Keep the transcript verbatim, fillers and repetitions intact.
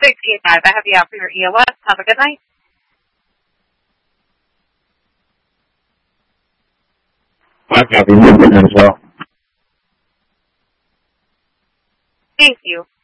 sixty-five. I have you out for your E O S. Have a good night. I copy you as well. Thank you.